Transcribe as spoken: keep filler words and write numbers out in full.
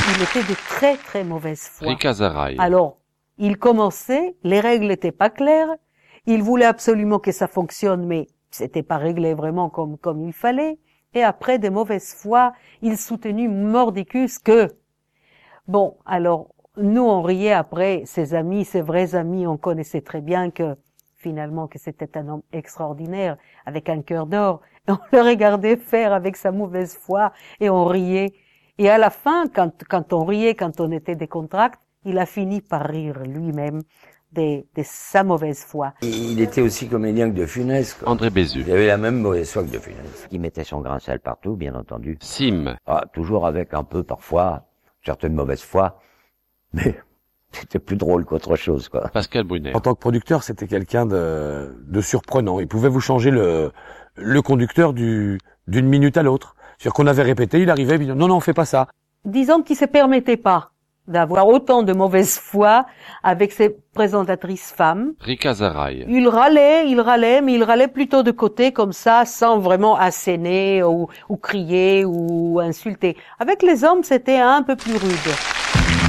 il était de très très mauvaise foi. Rika Zaraï. Alors, il commençait, les règles n'étaient pas claires, il voulait absolument que ça fonctionne, mais c'était pas réglé vraiment comme comme il fallait. Et après, de mauvaise foi, il soutenait mordicus que... Bon, alors, nous, on riait après, ses amis, ses vrais amis, on connaissait très bien que, finalement, que c'était un homme extraordinaire, avec un cœur d'or. On le regardait faire avec sa mauvaise foi, et on riait. Et à la fin, quand, quand on riait, quand on était décontracté, il a fini par rire lui-même de, de sa mauvaise foi. Il était aussi comédien que de Funès, quoi. André Bézu. Il avait la même mauvaise foi que de Funès. Il mettait son grain de sel partout, bien entendu. Sim. Ah, toujours avec un peu, parfois, certaines mauvaises foi, mais c'était plus drôle qu'autre chose, quoi. Pascal Brunet. En tant que producteur, c'était quelqu'un de, de surprenant. Il pouvait vous changer le, le conducteur du, d'une minute à l'autre. C'est-à-dire qu'on avait répété, il arrivait, il dit non, non, on fait pas ça. Disons qu'il se permettait pas d'avoir autant de mauvaise foi avec ses présentatrices femmes. Rika Zaraï. Il râlait, il râlait, mais il râlait plutôt de côté comme ça, sans vraiment asséner ou, ou crier ou insulter. Avec les hommes, c'était un peu plus rude.